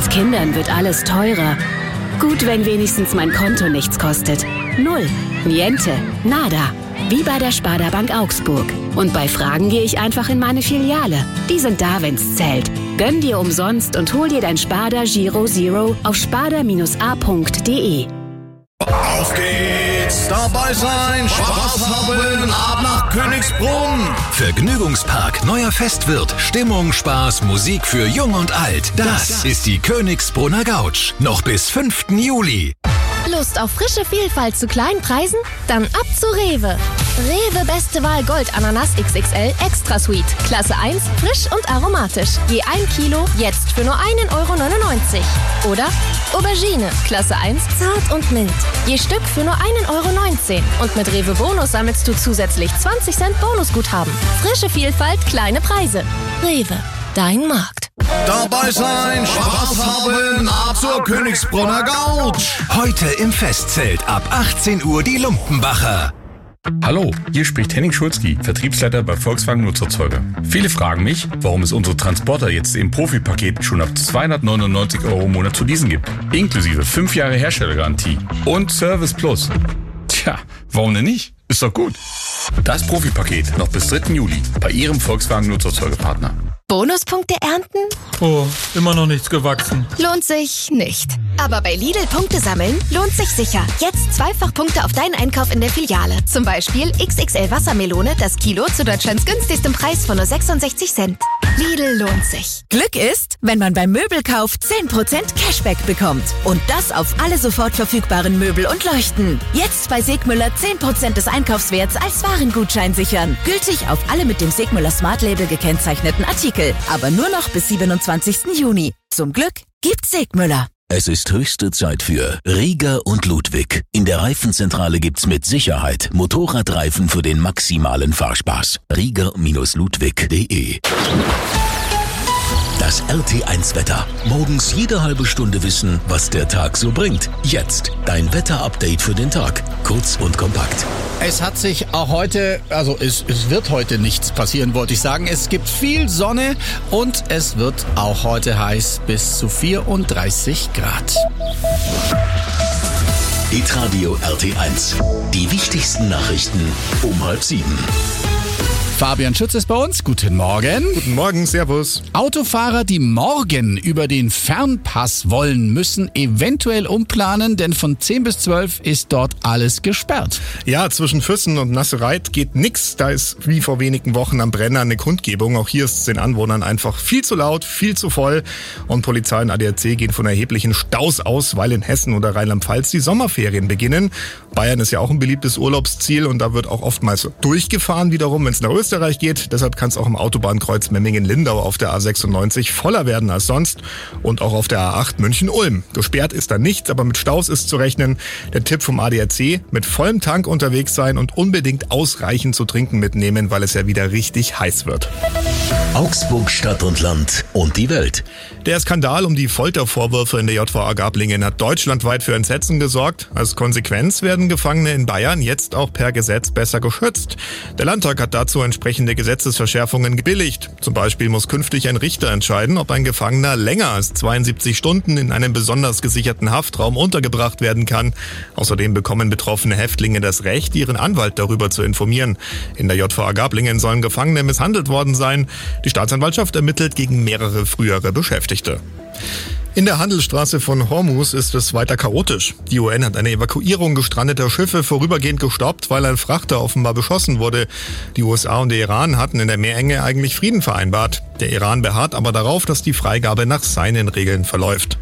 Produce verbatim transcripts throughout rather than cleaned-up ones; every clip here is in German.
Mit Kindern wird alles teurer. Gut, wenn wenigstens mein Konto nichts kostet. Null. Niente. Nada. Wie bei der Sparda Bank Augsburg. Und bei Fragen gehe ich einfach in meine Filiale. Die sind da, wenn's zählt. Gönn dir umsonst und hol dir dein Sparda Giro Zero auf sparda a punkt de. Auf geht's, dabei sein, Spaß haben, ab nach Königsbrunn. Vergnügungspark, neuer Festwirt, Stimmung, Spaß, Musik für Jung und Alt. Das ist die Königsbrunner Gautsch. Noch bis fünften Juli. Lust auf frische Vielfalt zu kleinen Preisen? Dann ab zu Rewe. Rewe Beste Wahl Gold Ananas X X L Extra Sweet. Klasse eins, frisch und aromatisch. Je ein Kilo, jetzt für nur einen Euro neunundneunzig. Oder Aubergine, Klasse eins, zart und mild. Je Stück für nur einen Euro neunzehn. Und mit Rewe Bonus sammelst du zusätzlich zwanzig Cent Bonusguthaben. Frische Vielfalt, kleine Preise. Rewe, dein Markt. Dabei sein, Spaß haben, ab zur Königsbrunner Gautsch. Heute im Festzelt ab achtzehn Uhr die Lumpenbacher. Hallo, hier spricht Henning Schulzki, Vertriebsleiter bei Volkswagen Nutzerzeuger. Viele fragen mich, warum es unsere Transporter jetzt im Profipaket schon ab zweihundertneunundneunzig Euro im Monat zu leasen gibt. Inklusive fünf Jahre Herstellergarantie und Service Plus. Tja, warum denn nicht? Ist doch gut. Das Profipaket noch bis dritten Juli bei Ihrem Volkswagen Nutzerzeugerpartner. Bonuspunkte ernten? Oh, immer noch nichts gewachsen. Lohnt sich nicht. Aber bei Lidl Punkte sammeln lohnt sich sicher. Jetzt zweifach Punkte auf deinen Einkauf in der Filiale. Zum Beispiel X X L Wassermelone, das Kilo zu Deutschlands günstigstem Preis von nur sechsundsechzig Cent. Lidl lohnt sich. Glück ist, wenn man beim Möbelkauf zehn Prozent Cashback bekommt. Und das auf alle sofort verfügbaren Möbel und Leuchten. Jetzt bei Segmüller zehn Prozent des Einkaufswerts als Warengutschein sichern. Gültig auf alle mit dem Segmüller Smart Label gekennzeichneten Artikel. Aber nur noch bis siebenundzwanzigsten Juni. Zum Glück gibt's Segmüller. Es ist höchste Zeit für Rieger und Ludwig. In der Reifenzentrale gibt's mit Sicherheit Motorradreifen für den maximalen Fahrspaß. Rieger Ludwig punkt de. Das R T eins Wetter. Morgens jede halbe Stunde wissen, was der Tag so bringt. Jetzt dein Wetter-Update für den Tag. Kurz und kompakt. Es hat sich auch heute, also es, es wird heute nichts passieren, wollte ich sagen. Es gibt viel Sonne und es wird auch heute heiß bis zu vierunddreißig Grad. Hitradio R T eins. Die wichtigsten Nachrichten um halb sieben. Fabian Schütz ist bei uns. Guten Morgen. Guten Morgen, servus. Autofahrer, die morgen über den Fernpass wollen, müssen eventuell umplanen, denn von zehn bis zwölf ist dort alles gesperrt. Ja, zwischen Füssen und Nassereit geht nix. Da ist wie vor wenigen Wochen am Brenner eine Kundgebung. Auch hier ist es den Anwohnern einfach viel zu laut, viel zu voll. Und Polizei und A D A C gehen von erheblichen Staus aus, weil in Hessen oder Rheinland-Pfalz die Sommerferien beginnen. Bayern ist ja auch ein beliebtes Urlaubsziel und da wird auch oftmals durchgefahren wiederum, wenn es nach Österreich geht. Deshalb kann es auch im Autobahnkreuz Memmingen-Lindau auf der A sechsundneunzig voller werden als sonst und auch auf der A acht München-Ulm. Gesperrt ist da nichts, aber mit Staus ist zu rechnen. Der Tipp vom A D A C, mit vollem Tank unterwegs sein und unbedingt ausreichend zu trinken mitnehmen, weil es ja wieder richtig heiß wird. Augsburg Stadt und Land und die Welt. Der Skandal um die Foltervorwürfe in der J V A Gablingen hat deutschlandweit für Entsetzen gesorgt. Als Konsequenz werden Gefangene in Bayern jetzt auch per Gesetz besser geschützt. Der Landtag hat dazu entsprechende Gesetzesverschärfungen gebilligt. Zum Beispiel muss künftig ein Richter entscheiden, ob ein Gefangener länger als zweiundsiebzig Stunden in einem besonders gesicherten Haftraum untergebracht werden kann. Außerdem bekommen betroffene Häftlinge das Recht, ihren Anwalt darüber zu informieren. In der J V A Gablingen sollen Gefangene misshandelt worden sein. Die Staatsanwaltschaft ermittelt gegen mehrere frühere Beschäftigte. In der Handelsstraße von Hormuz ist es weiter chaotisch. Die U N hat eine Evakuierung gestrandeter Schiffe vorübergehend gestoppt, weil ein Frachter offenbar beschossen wurde. Die U S A und der Iran hatten in der Meerenge eigentlich Frieden vereinbart. Der Iran beharrt aber darauf, dass die Freigabe nach seinen Regeln verläuft.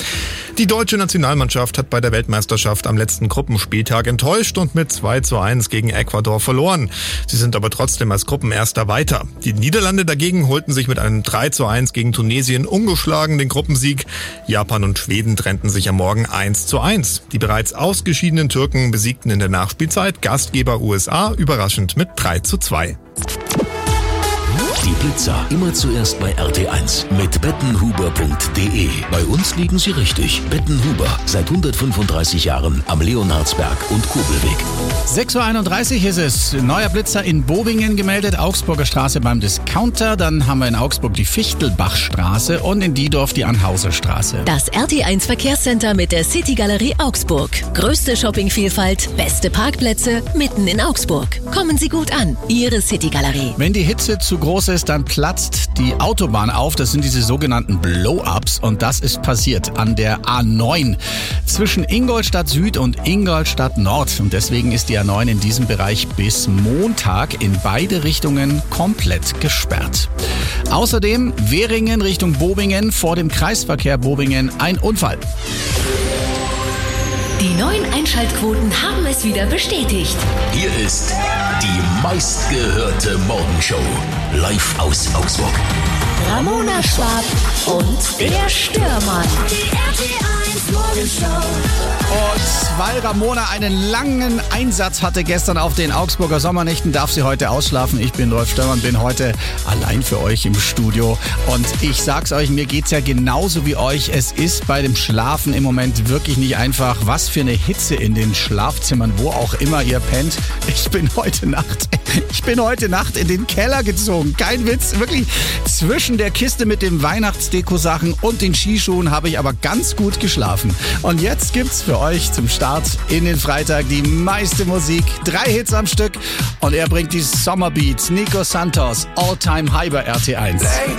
Die deutsche Nationalmannschaft hat bei der Weltmeisterschaft am letzten Gruppenspieltag enttäuscht und mit zwei zu eins gegen Ecuador verloren. Sie sind aber trotzdem als Gruppenerster weiter. Die Niederlande dagegen holten sich mit einem drei zu eins gegen Tunesien ungeschlagen den Gruppensieg. Japan und Schweden trennten sich am Morgen eins zu eins. Die bereits ausgeschiedenen Türken besiegten in der Nachspielzeit Gastgeber U S A überraschend mit drei zu zwei. Die Blitzer immer zuerst bei R T eins mit bettenhuber punkt de. Bei uns liegen Sie richtig. Bettenhuber, seit hundertfünfunddreißig Jahren am Leonhardsberg und Kobelweg. sechs Uhr einunddreißig ist es. Neuer Blitzer in Bobingen gemeldet, Augsburger Straße beim Discounter. Dann haben wir in Augsburg die Fichtelbachstraße und in Diedorf die Anhauserstraße. Das R T eins Verkehrscenter mit der City Galerie Augsburg. Größte Shoppingvielfalt, beste Parkplätze mitten in Augsburg. Kommen Sie gut an. Ihre City Galerie. Wenn die Hitze zu groß ist, dann platzt die Autobahn auf. Das sind diese sogenannten Blow-Ups und das ist passiert an der A neun zwischen Ingolstadt Süd und Ingolstadt Nord. Und deswegen ist die A neun in diesem Bereich bis Montag in beide Richtungen komplett gesperrt. Außerdem Währingen Richtung Bobingen, vor dem Kreisverkehr Bobingen ein Unfall. Die neuen Einschaltquoten haben es wieder bestätigt. Hier ist die meistgehörte Morgenshow live aus Augsburg. Ramona Schwab und der Stürmer. Die R T eins Morgenshow. Und weil Ramona einen langen Einsatz hatte gestern auf den Augsburger Sommernächten, darf sie heute ausschlafen. Ich bin Rolf Störmann, bin heute allein für euch im Studio. Und ich sag's euch, mir geht's ja genauso wie euch. Es ist bei dem Schlafen im Moment wirklich nicht einfach. Was für eine Hitze in den Schlafzimmern, wo auch immer ihr pennt. Ich bin heute Nacht, ich bin heute Nacht in den Keller gezogen. Kein Witz, wirklich. Zwischen der Kiste mit den Weihnachtsdeko-Sachen und den Skischuhen habe ich aber ganz gut geschlafen. Und jetzt gibt's für euch zum Start in den Freitag die meiste Musik. Drei Hits am Stück und er bringt die Sommerbeats. Nico Santos, All Time High bei R T eins. Late